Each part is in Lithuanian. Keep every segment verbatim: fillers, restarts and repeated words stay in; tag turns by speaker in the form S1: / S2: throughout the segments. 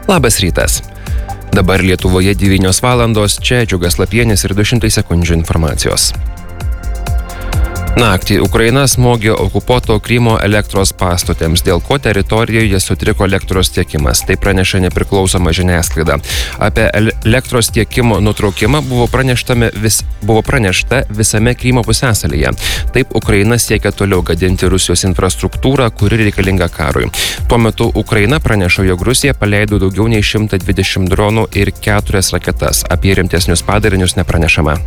S1: Labas rytas. Dabar Lietuvoje devynios valandos, čia Džiugas Lapienis ir du šimtai sekundžių informacijos. Naktį Ukraina smogė okupuoto Krymo elektros pastotėms, dėl ko teritorijoje sutriko elektros tiekimas. Tai praneša nepriklausoma žiniasklaida. Apie elektros tiekimo nutraukimą buvo, vis, buvo pranešta visame Krymo pusiasalyje. Taip Ukraina siekia toliau gadinti Rusijos infrastruktūrą, kuri reikalinga karui. Tuo metu Ukraina praneša, jog Rusija paleido daugiau nei šimtą dvidešimt dronų ir keturias raketas. Apie rimtesnius padarinius nepranešama.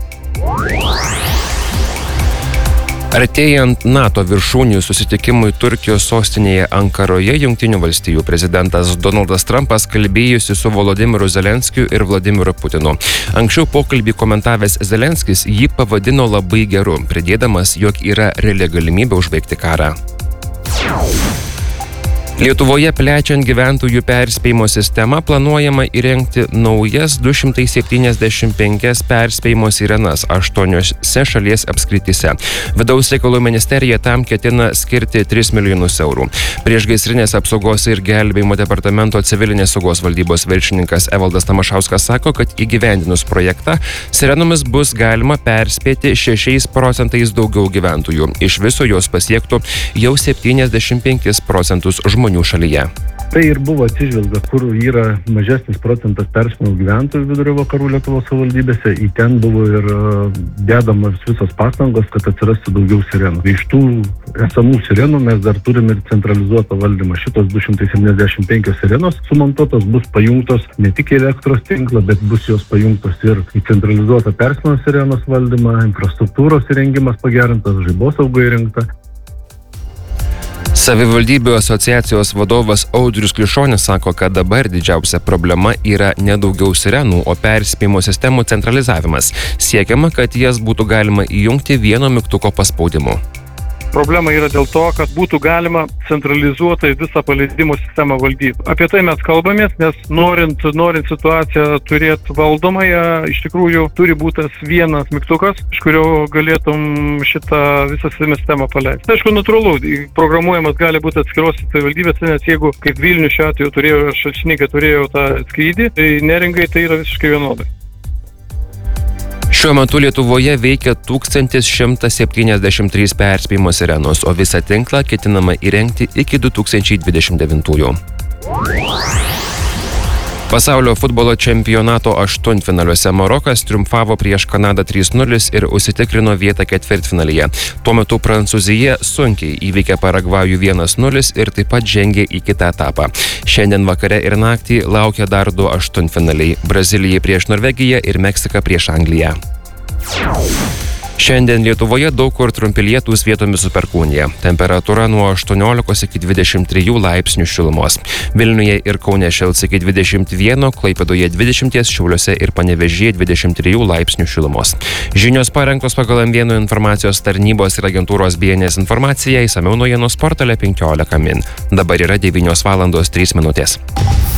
S1: Artėjant NATO viršūnių susitikimui Turkijos sostinėje Ankaroje, Jungtinių valstijų prezidentas Donaldas Trumpas kalbėjusi su Volodymyru Zelenskiu ir Vladimiru Putinu. Anksčiau pokalbį komentavęs Zelenskis jį pavadino labai geru, pridėdamas, jog yra reali galimybė užbaigti karą. Lietuvoje plečiant gyventojų perspėjimo sistemą planuojama įrengti naujas du šimtai septyniasdešimt penkias perspėjimo sirenas aštuoniose šalies apskrityse. Vidaus reikalų ministerija tam ketina skirti tris milijonus eurų. Priešgaisrinės apsaugos ir gelbėjimo departamento civilinės saugos valdybos viršininkas Evaldas Tamašauskas sako, kad įgyvendinus projektą sirenomis bus galima perspėti šešiais procentais daugiau gyventojų. Iš viso jos pasiektų jau septyniasdešimt penkis procentus žmonių šalyje.
S2: Tai ir buvo atsižvelgta, kur yra mažesnis procentas perspėjimo gyventojų vidurio vakarų Lietuvos savivaldybėse. Į ten buvo ir dedamas visos pastangos, kad atsirastų daugiau sirenų. Iš tų esamų sirenų mes dar turime ir centralizuotą valdymą. Šitos du šimtai septyniasdešimt penkios sirenos sumontuotos bus pajungtos ne tik į elektros tinklą, bet bus jos pajungtos ir į centralizuotą perspėjimo sirenos valdymą, infrastruktūros įrengimas pagerintas, žaibosauga įrengta.
S1: Savivaldybių asociacijos vadovas Audrius Klišonis sako, kad dabar didžiausia problema yra ne daugiau sirenų, o perspėjimo sistemų centralizavimas. Siekiama, kad jas būtų galima įjungti vieno mygtuko paspaudimu.
S3: Problema yra dėl to, kad būtų galima centralizuotai visą paleidimo sistemą valdyti. Apie tai mes kalbamės, nes norint, norint situaciją turėti valdomąją, iš tikrųjų turi būti tas vienas mygtukas, iš kurio galėtum šitą visą sistemą paleisti. Tai aišku, natūralu, programuojamas gali būti atskiros savivaldybėse, nes jeigu kaip Vilnius šiuo atveju turėjo, Šalčininkai turėjo tą skrydį, tai Neringai tai yra visiškai vienodai.
S1: Šiuo metu Lietuvoje veikia tūkstantis šimtas septyniasdešimt trys perspėjimo sirenos, o visą tinklą ketinama įrengti iki du tūkstančiai dvidešimt devintųjų. Pasaulio futbolo čempionato aštuntfinaliuose Marokas triumfavo prieš Kanadą trys nulis ir užsitikrino vietą ketvirtfinalyje. Tuo metu Prancūzija sunkiai įveikė Paragvajų vienas nulis ir taip pat žengė į kitą etapą. Šiandien vakare ir naktį laukia dar du aštuntfinaliai – Brazilija prieš Norvegiją ir Meksika prieš Angliją. Šiandien Lietuvoje daug kur trumpi lietūs, vietomis su perkūnija. Temperatūra nuo aštuoniolikos iki dvidešimt trijų laipsnių šilumos. Vilniuje ir Kaune šils iki dvidešimt vieno, Klaipėdoje dvidešimt, Šiauliuose ir Panevėžyje dvidešimt trijų laipsnių šilumos. Žinios parengtos pagal M vienas informacijos tarnybos ir agentūros B N S informaciją, išsamiau naujienos portale penkiolika min. Dabar yra devynios valandos trys minutės.